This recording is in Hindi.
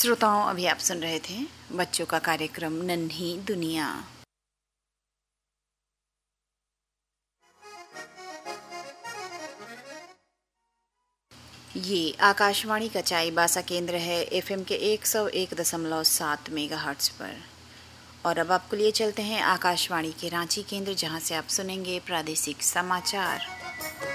श्रोताओं, अभी आप सुन रहे थे बच्चों का कार्यक्रम नन्ही दुनिया। ये आकाशवाणी का चाईबासा केंद्र है एफएम के 101.7 मेगाहर्ट्ज पर। और अब आपको लिए चलते हैं आकाशवाणी के रांची केंद्र, जहां से आप सुनेंगे प्रादेशिक समाचार।